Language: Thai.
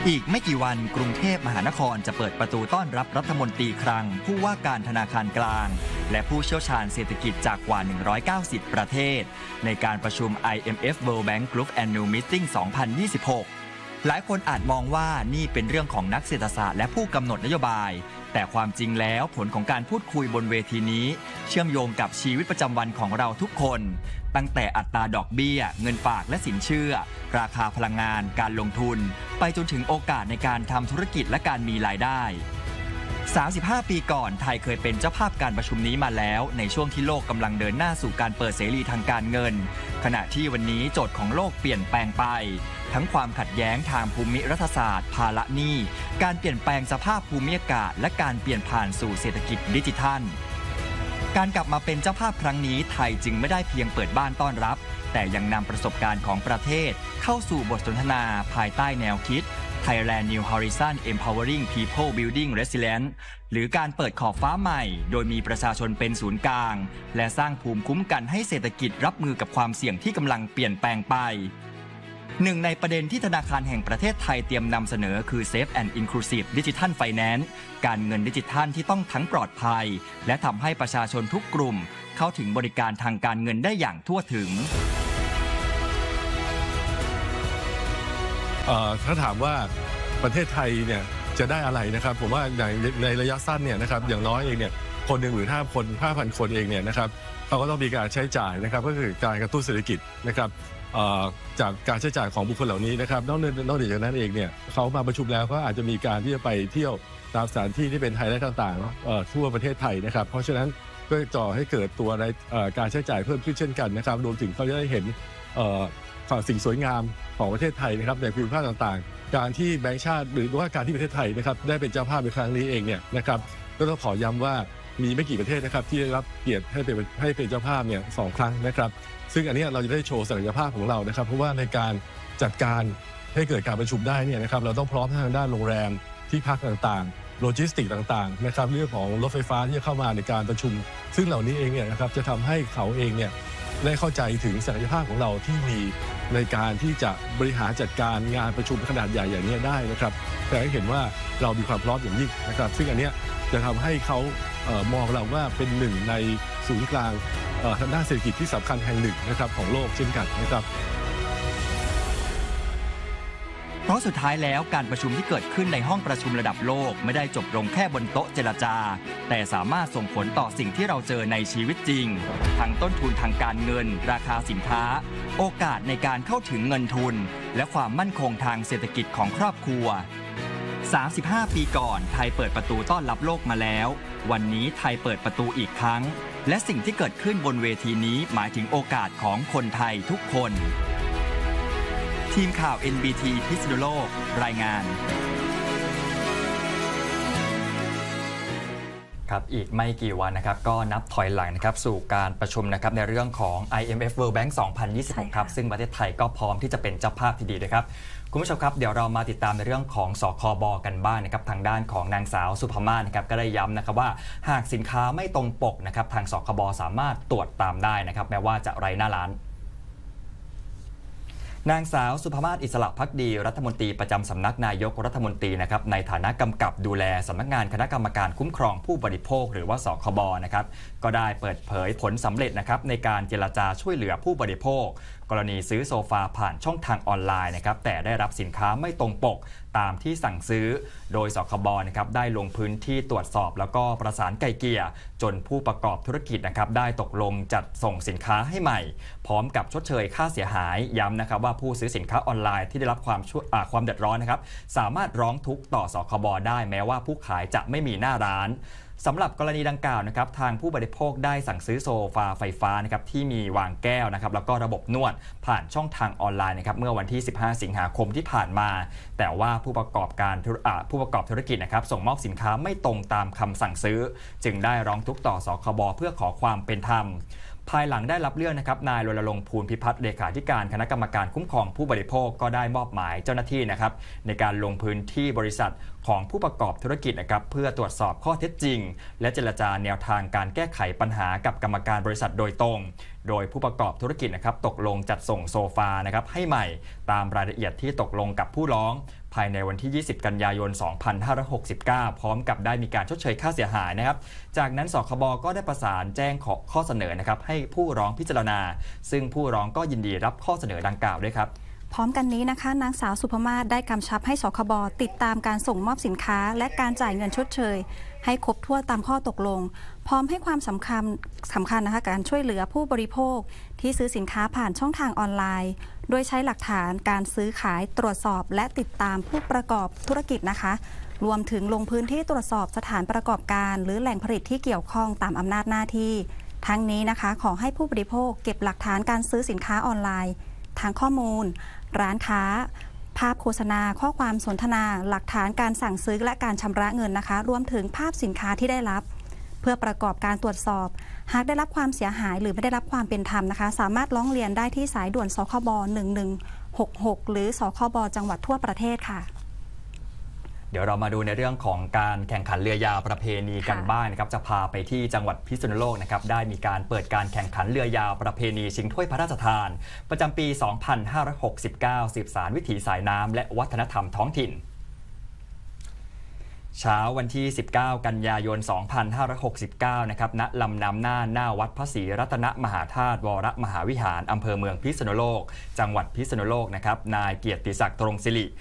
อีกไม่กี่วันกรุงเทพมหานครจะเปิดประตูต้อนรับรัฐมนตรีคลังผู้ว่าการธนาคารกลางและผู้เชี่ยวชาญเศรษฐกิจจากกว่า190ประเทศในการประชุม IMF World Bank Group Annual Meeting 2026 หลายคนอาจมองว่านี่เป็นเรื่องของนักเศรษฐศาสตร์และผู้กำหนดนโยบายแต่ความจริงแล้วผลของการพูดคุยบนเวทีนี้เชื่อมโยงกับชีวิตประจำวันของเราทุกคนตั้งแต่อัตราดอกเบี้ยเงินฝากและสินเชื่อราคาพลังงานการลงทุนไปจนถึงโอกาสในการทำธุรกิจและการมีรายได้35 ปีก่อนไทยเคยเป็นเจ้าภาพการประชุมนี้มาแล้วในช่วงที่โลกกำลังเดินหน้าสู่การเปิดเสรีทางการเงินขณะที่วันนี้โจทย์ของโลกเปลี่ยนแปลงไปทั้งความขัดแย้งทางภูมิรัฐศาสตร์ภาระหนี้การเปลี่ยนแปลงสภาพภูมิอากาศและการเปลี่ยนผ่านสู่เศรษฐกิจดิจิทัลการกลับมาเป็นเจ้าภาพครั้งนี้ไทยจึงไม่ได้เพียงเปิดบ้านต้อนรับแต่ยังนำประสบการณ์ของประเทศเข้าสู่บทสนทนาภายใต้แนวคิด Thailand New Horizon Empowering People Building Resilience หรือการเปิดขอบฟ้าใหม่โดยมีประชาชนเป็นศูนย์กลางและสร้างภูมิคุ้มกันให้เศรษฐกิจรับมือกับความเสี่ยงที่กำลังเปลี่ยนแปลงไปหนึ่งในประเด็นที่ธนาคารแห่งประเทศไทยเตรียมนำเสนอคือ Safe and Inclusive Digital Finance การเงินดิจิทัลที่ต้องทั้งปลอดภัยและทำให้ประชาชนทุกกลุ่มเข้าถึงบริการทางการเงินได้อย่างทั่วถึงถ้าถามว่าประเทศไทยเนี่ยจะได้อะไรนะครับผมว่าในระยะสั้นเนี่ยนะครับอย่างน้อยเองเนี่ยคนหนึ่งหรือ5,000 คนเองเนี่ยนะครับเขาก็ต้องมีการใช้จ่ายนะครับก็คือการกระตุ้นเศรษฐกิจนะครับจากการใช้จ่ายของบุคคลเหล่านี้นะครับนอกเหนือจากนั้นเองเนี่ยเขามาประชุมแล้วก็อาจจะมีการที่จะไปเที่ยวตามสถานที่ที่เป็นไฮไลท์ต่างๆทั่วประเทศไทยนะครับเพราะฉะนั้นก็จ่อให้เกิดตัวในการใช้จ่ายเพิ่มขึ้นเช่นกันนะครับรวมถึงเขาจะได้เห็นสิ่งสวยงามของประเทศไทยนะครับในภูมิภาคต่างๆการที่แบงก์ชาติหรือว่าการที่ประเทศไทยนะครับได้เป็นเจ้าภาพในครั้งนี้เองเนี่ยนะครับก็ต้องขอย้ำว่ามีไม่กี่ประเทศนะครับที่ได้รับเกียรติให้เป็นเจ้าภาพเนี่ย2 ครั้งนะครับซึ่งอันนี้เราจะได้โชว์ศักยภาพของเรานะครับเพราะว่าในการจัดการให้เกิดการประชุมได้เนี่ยนะครับเราต้องพร้อมทางด้านโรงแรมที่พักต่างๆโลจิสติกต่างๆนะครับเรื่องของรถไฟฟ้าที่จะเข้ามาในการประชุมซึ่งเหล่านี้เองเนี่ยนะครับจะทำให้เขาเองเนี่ยได้เข้าใจถึงศักยภาพของเราที่มีในการที่จะบริหารจัดการงานประชุมขนาดใหญ่อย่างนี้ได้นะครับแต่ให้เห็นว่าเรามีความพร้อมอย่างยิ่งนะครับซึ่งอันนี้จะทำให้เขามองเราว่าเป็นหนึ่งในศูนย์กลางทางด้านเศรษฐกิจที่สำคัญแห่งหนึ่งนะครับของโลกเช่นกันนะครับเพราะสุดท้ายแล้วการประชุมที่เกิดขึ้นในห้องประชุมระดับโลกไม่ได้จบลงแค่บนโต๊ะเจรจาแต่สามารถส่งผลต่อสิ่งที่เราเจอในชีวิตจริงทั้งต้นทุนทางการเงินราคาสินค้าโอกาสในการเข้าถึงเงินทุนและความมั่นคงทางเศรษฐกิจของครอบครัว35 ปีก่อนไทยเปิดประตูต้อนรับโลกมาแล้ววันนี้ไทยเปิดประตูอีกครั้งและสิ่งที่เกิดขึ้นบนเวทีนี้หมายถึงโอกาสของคนไทยทุกคนทีมข่าว NBT พิษณุโลกรายงานครับอีกไม่กี่วันนะครับก็นับถอยหลังนะครับสู่การประชุมนะครับในเรื่องของ IMF World Bank 2026 ครับซึ่งประเทศไทยก็พร้อมที่จะเป็นเจ้าภาพที่ดีด้วยครับคุณผู้ชมครับเดี๋ยวเรามาติดตามในเรื่องของสคบกันบ้าง นะครับทางด้านของนางสาวสุภมาศนะครับก็ได้ย้ำนะครับว่าหากสินค้าไม่ตรงปกนะครับทางสคบสามารถตรวจตามได้นะครับแม้ว่าจะไร้หน้าร้านนางสาวสุภมาศอิสระภักดีรัฐมนตรีประจำสำนักนายกรัฐมนตรีนะครับในฐานะกำกับดูแลสำนักงานคณะกรรมการคุ้มครองผู้บริโภคหรือว่าสคบนะครับก็ได้เปิดเผยผลสำเร็จนะครับในการเจรจาช่วยเหลือผู้บริโภคกรณีซื้อโซฟาผ่านช่องทางออนไลน์นะครับแต่ได้รับสินค้าไม่ตรงปกตามที่สั่งซื้อโดยสคบนะครับได้ลงพื้นที่ตรวจสอบแล้วก็ประสานไกลเกลี่ยจนผู้ประกอบธุรกิจนะครับได้ตกลงจัดส่งสินค้าให้ใหม่พร้อมกับชดเชยค่าเสียหายย้ำนะครับว่าผู้ซื้อสินค้าออนไลน์ที่ได้รับความเดือดร้อนนะครับสามารถร้องทุกข์ต่อสคบได้แม้ว่าผู้ขายจะไม่มีหน้าร้านสำหรับกรณีดังกล่าวนะครับทางผู้บริโภคได้สั่งซื้อโซฟาไฟฟ้านะครับที่มีวางแก้วนะครับแล้วก็ระบบนวดผ่านช่องทางออนไลน์นะครับเมื่อวันที่15 สิงหาคมที่ผ่านมาแต่ว่าผู้ประกอบธุรกิจนะครับส่งมอบสินค้าไม่ตรงตามคำสั่งซื้อจึงได้ร้องทุกข์ต่อสคบเพื่อขอความเป็นธรรมภายหลังได้รับเรื่องนะครับนายรณรงค์ภูลพิพัฒน์เลขาธิการคณะกรรมการคุ้มครองผู้บริโภคก็ได้มอบหมายเจ้าหน้าที่นะครับในการลงพื้นที่บริษัทของผู้ประกอบธุรกิจนะครับเพื่อตรวจสอบข้อเท็จจริงและเจรจาแนวทางการแก้ไขปัญหากับกรรมการบริษัทโดยตรงโดยผู้ประกอบธุรกิจนะครับตกลงจัดส่งโซฟานะครับให้ใหม่ตามรายละเอียดที่ตกลงกับผู้ร้องภายในวันที่ 20 กันยายน 2569 พร้อมกับได้มีการชดเชยค่าเสียหายนะครับจากนั้นสคบก็ได้ประสานแจ้งข้อเสนอนะครับให้ผู้ร้องพิจารณาซึ่งผู้ร้องก็ยินดีรับข้อเสนอดังกล่าวด้วยครับพร้อมกันนี้นะคะนางสาวสุภมาศได้กำชับให้สคบติดตามการส่งมอบสินค้าและการจ่ายเงินชดเชยให้ครบถ้วนตามข้อตกลงพร้อมให้ความสำคัญนะคะการช่วยเหลือผู้บริโภคที่ซื้อสินค้าผ่านช่องทางออนไลน์โดยใช้หลักฐานการซื้อขายตรวจสอบและติดตามผู้ประกอบธุรกิจนะคะรวมถึงลงพื้นที่ตรวจสอบสถานประกอบการหรือแหล่งผลิตที่เกี่ยวข้องตามอำนาจหน้าที่ทั้งนี้นะคะขอให้ผู้บริโภคเก็บหลักฐานการซื้อสินค้าออนไลน์ทางข้อมูลร้านค้าภาพโฆษณาข้อความสนทนาหลักฐานการสั่งซื้อและการชำระเงินนะคะรวมถึงภาพสินค้าที่ได้รับเพื่อประกอบการตรวจสอบหากได้รับความเสียหายหรือไม่ได้รับความเป็นธรรมนะคะสามารถร้องเรียนได้ที่สายด่วนสคบ1166หรือสคบจังหวัดทั่วประเทศค่ะเดี๋ยวเรามาดูในเรื่องของการแข่งขันเรือยาวประเพณีกันบ้างนะครับจะพาไปที่จังหวัดพิษณุโลกนะครับได้มีการเปิดการแข่งขันเรือยาวประเพณีชิงถ้วยพระราชทานประจำปี 2569 สืบสานวิถีสายน้ำและวัฒนธรรมท้องถิ่นเช้าวันที่ 19 กันยายน 2569 นะครับณลำน้ำน่านหน้าวัดพระศรีรัตนมหาธาตุวรมหาวิหารอำเภอเมืองพิษณุโลกจังหวัดพิษณุโลกนะครับนายเกียรติศักดิ์ตรงศิริ